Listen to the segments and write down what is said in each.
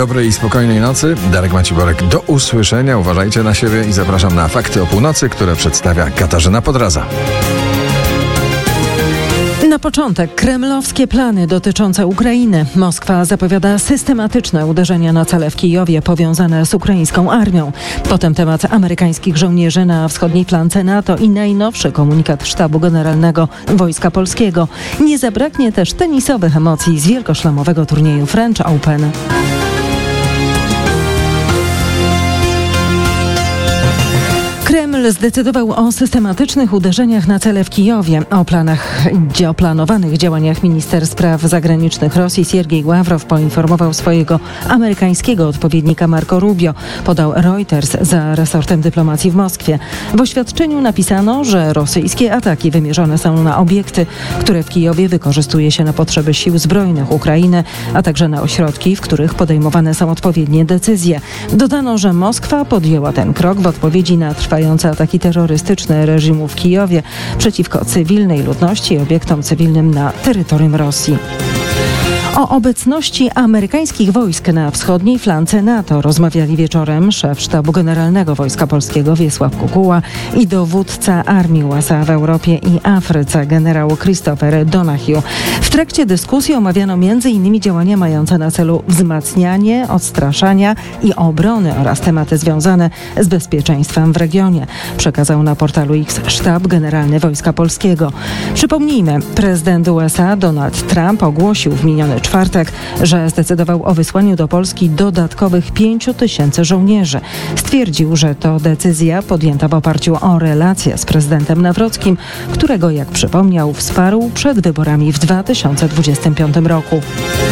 Dobrej i spokojnej nocy. Darek Maciborek, do usłyszenia. Uważajcie na siebie i zapraszam na Fakty o północy, które przedstawia Katarzyna Podraza. Na początek kremlowskie plany dotyczące Ukrainy. Moskwa zapowiada systematyczne uderzenia na cele w Kijowie powiązane z ukraińską armią. Potem temat amerykańskich żołnierzy na wschodniej flance NATO i najnowszy komunikat Sztabu Generalnego Wojska Polskiego. Nie zabraknie też tenisowych emocji z wielkoszlemowego turnieju French Open. Kreml zdecydował o systematycznych uderzeniach na cele w Kijowie. O planowanych działaniach minister spraw zagranicznych Rosji Siergiej Ławrow poinformował swojego amerykańskiego odpowiednika Marco Rubio, podał Reuters za resortem dyplomacji w Moskwie. W oświadczeniu napisano, że rosyjskie ataki wymierzone są na obiekty, które w Kijowie wykorzystuje się na potrzeby sił zbrojnych Ukrainy, a także na ośrodki, w których podejmowane są odpowiednie decyzje. Dodano, że Moskwa podjęła ten krok w odpowiedzi na trwające ataki terrorystyczne reżimu w Kijowie przeciwko cywilnej ludności i obiektom cywilnym na terytorium Rosji. O obecności amerykańskich wojsk na wschodniej flance NATO rozmawiali wieczorem szef Sztabu Generalnego Wojska Polskiego Wiesław Kukuła i dowódca Armii USA w Europie i Afryce generał Christopher Donahue. W trakcie dyskusji omawiano m.in. działania mające na celu wzmacnianie, odstraszania i obrony oraz tematy związane z bezpieczeństwem w regionie, przekazał na portalu X Sztab Generalny Wojska Polskiego. Przypomnijmy, prezydent USA Donald Trump ogłosił w miniony czwartek, że zdecydował o wysłaniu do Polski dodatkowych 5 000 żołnierzy. Stwierdził, że to decyzja podjęta w oparciu o relacje z prezydentem Nawrockim, którego, jak przypomniał, wsparł przed wyborami w 2025 roku.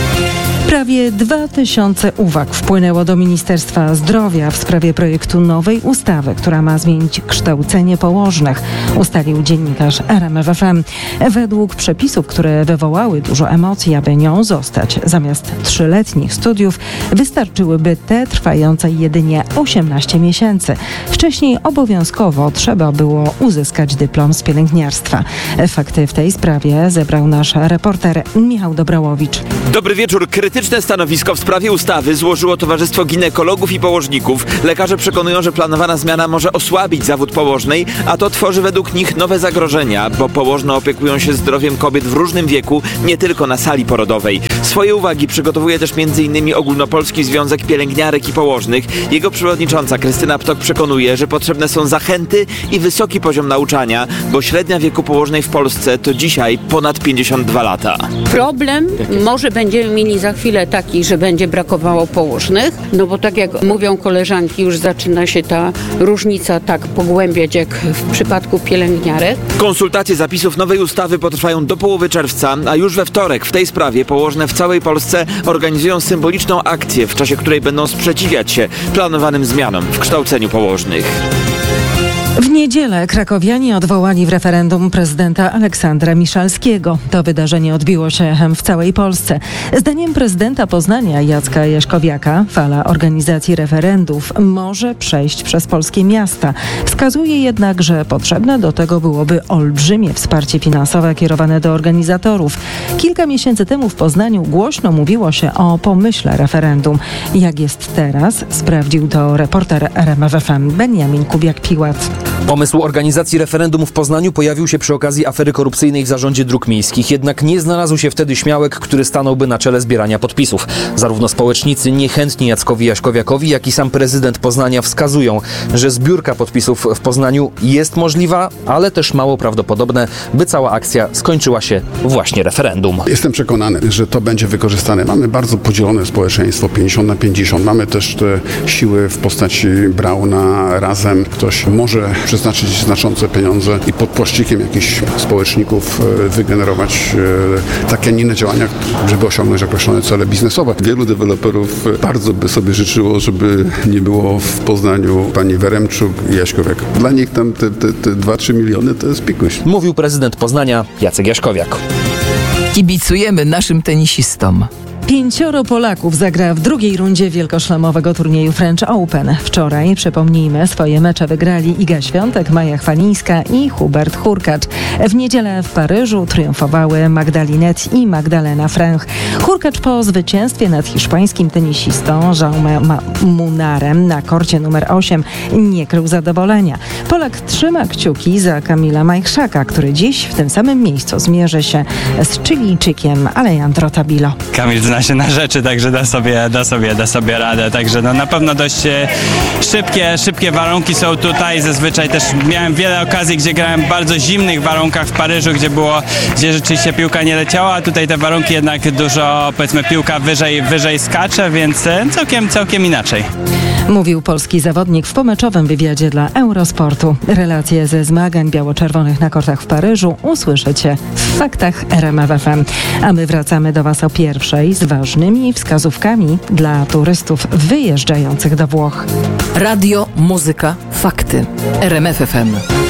Prawie 2000 uwag wpłynęło do Ministerstwa Zdrowia w sprawie projektu nowej ustawy, która ma zmienić kształcenie położnych, ustalił dziennikarz RMFFM. Według przepisów, które wywołały dużo emocji, aby nią zostać, zamiast 3-letnich studiów, wystarczyłyby te trwające jedynie 18 miesięcy. Wcześniej obowiązkowo trzeba było uzyskać dyplom z pielęgniarstwa. Fakty w tej sprawie zebrał nasz reporter Michał Dobrałowicz. Dobry wieczór. Krytyczne stanowisko w sprawie ustawy złożyło Towarzystwo Ginekologów i Położników. Lekarze przekonują, że planowana zmiana może osłabić zawód położnej, a to tworzy według nich nowe zagrożenia, bo położne opiekują się zdrowiem kobiet w różnym wieku, nie tylko na sali porodowej. Swoje uwagi przygotowuje też m.in. Ogólnopolski Związek Pielęgniarek i Położnych. Jego przewodnicząca Krystyna Ptok przekonuje, że potrzebne są zachęty i wysoki poziom nauczania, bo średnia wieku położnej w Polsce to dzisiaj ponad 52 lata. Problem może będziemy mieli za chwilę taki, że będzie brakowało położnych, no bo tak jak mówią koleżanki, już zaczyna się ta różnica tak pogłębiać jak w przypadku pielęgniarek. Konsultacje zapisów nowej ustawy potrwają do połowy czerwca, a już we wtorek w tej sprawie położne w całej Polsce organizują symboliczną akcję, w czasie której będą sprzeciwiać się planowanym zmianom w kształceniu położnych. W niedzielę krakowianie odwołali w referendum prezydenta Aleksandra Miszalskiego. To wydarzenie odbiło się echem w całej Polsce. Zdaniem prezydenta Poznania Jacka Jaśkowiaka fala organizacji referendów może przejść przez polskie miasta. Wskazuje jednak, że potrzebne do tego byłoby olbrzymie wsparcie finansowe kierowane do organizatorów. Kilka miesięcy temu w Poznaniu głośno mówiło się o pomyśle referendum. Jak jest teraz? Sprawdził to reporter RMFFM Benjamin Kubiak-Piłat. Pomysł organizacji referendum w Poznaniu pojawił się przy okazji afery korupcyjnej w zarządzie dróg miejskich. Jednak nie znalazł się wtedy śmiałek, który stanąłby na czele zbierania podpisów. Zarówno społecznicy niechętni Jackowi Jaśkowiakowi, jak i sam prezydent Poznania wskazują, że zbiórka podpisów w Poznaniu jest możliwa, ale też mało prawdopodobne, by cała akcja skończyła się właśnie referendum. Jestem przekonany, że to będzie wykorzystane. Mamy bardzo podzielone społeczeństwo, 50-50. Mamy też te siły w postaci Brauna, Razem. Ktoś może przeznaczyć znaczące pieniądze i pod płaszczykiem jakichś społeczników wygenerować takie, a nie inne działania, żeby osiągnąć określone cele biznesowe. Wielu deweloperów bardzo by sobie życzyło, żeby nie było w Poznaniu pani Weremczuk i Jaśkowiak. Dla nich tam te 2-3 miliony to jest pikuś. Mówił prezydent Poznania Jacek Jaśkowiak. Kibicujemy naszym tenisistom. 5 Polaków zagra w drugiej rundzie wielkoszlemowego turnieju French Open. Wczoraj, przypomnijmy, swoje mecze wygrali Iga Świątek, Maja Chwalińska i Hubert Hurkacz. W niedzielę w Paryżu triumfowały Magdalinet i Magdalena Fręch. Hurkacz po zwycięstwie nad hiszpańskim tenisistą Jaume Munarem na korcie numer 8 nie krył zadowolenia. Polak trzyma kciuki za Kamila Majchrzaka, który dziś w tym samym miejscu zmierzy się z Chilijczykiem Alejandro Tabilo. Kamil zna się na rzeczy, także da sobie radę. Także na pewno dość szybkie warunki są tutaj. Zazwyczaj też miałem wiele okazji, gdzie grałem w bardzo zimnych warunkach w Paryżu, gdzie rzeczywiście piłka nie leciała, a tutaj te warunki jednak dużo, powiedzmy, piłka wyżej skacze, więc całkiem inaczej. Mówił polski zawodnik w pomeczowym wywiadzie dla Eurosportu. Relacje ze zmagań biało-czerwonych na kortach w Paryżu usłyszycie w Faktach RMF FM. A my wracamy do Was o 1:00 z ważnymi wskazówkami dla turystów wyjeżdżających do Włoch. Radio, muzyka, fakty. RMF FM.